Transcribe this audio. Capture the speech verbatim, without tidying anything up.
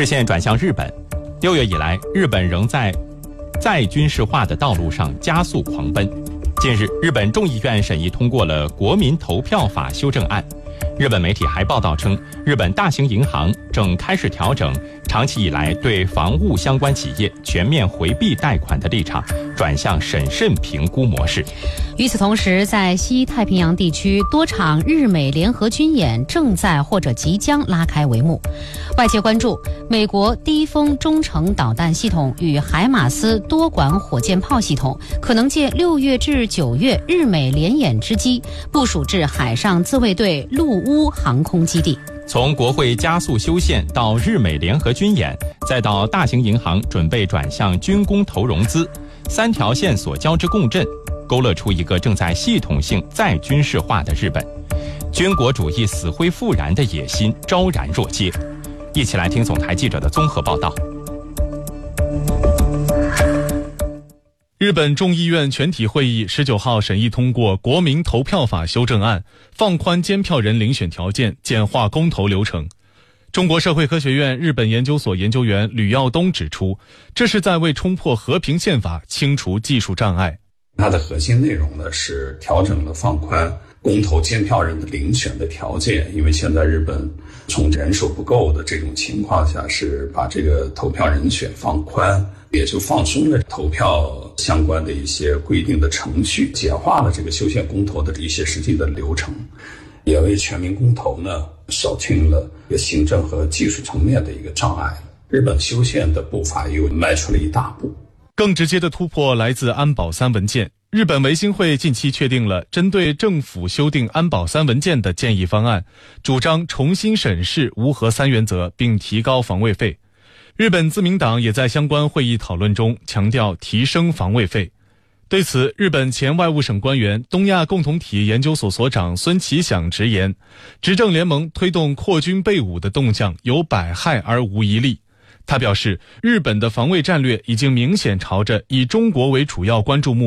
视线转向日本，六月以来，日本仍在再军事化的道路上加速狂奔。近日，日本众议院审议通过了国民投票法修正案。日本媒体还报道称，日本大型银行正开始调整长期以来对房屋相关企业全面回避贷款的立场，转向审慎评估模式。 与此同时，在西太平洋地区，多场日美联合军演正在或者即将拉开帷幕。外界关注美国低风中程导弹系统与海马斯多管火箭炮系统可能借六月至九月日美联演之机，部署至海上自卫队陆乌航空基地。 从国会加速修宪到日美联合军演，再到大型银行准备转向军工投融资，三条线索交织共振，勾勒出一个正在系统性再军事化的日本。军国主义死灰复燃的野心昭然若揭。一起来听总台记者的综合报道。 日本众议院全体会议十九号审议通过国民投票法修正案，放宽监票人遴选条件，简化公投流程。中国社会科学院日本研究所研究员吕耀东指出，这是在为冲破和平宪法清除技术障碍。 它的核心内容呢是调整了放宽公投监票人的遴选的条件，因为现在日本从人手不够的这种情况下，是把这个投票人选放宽，也就放松了投票相关的一些规定的程序，简化了这个修宪公投的一些实际的流程，也为全民公投呢扫清了一个行政和技术层面的一个障碍。日本修宪的步伐又迈出了一大步。 更直接的突破来自安保三文件。日本维新会近期确定了针对政府修订安保三文件的建议方案，主张重新审视无核三原则，并提高防卫费。日本自民党也在相关会议讨论中强调提升防卫费。对此，日本前外务省官员、东亚共同体研究所所长孙其响直言，执政联盟推动扩军备武的动向有百害而无一利。他表示，日本的防卫战略已经明显朝着以中国为主要关注目